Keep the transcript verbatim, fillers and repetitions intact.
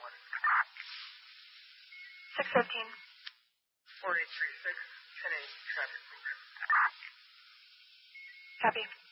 one. six fifteen. four eight three six, ten eight traffic program. Copy.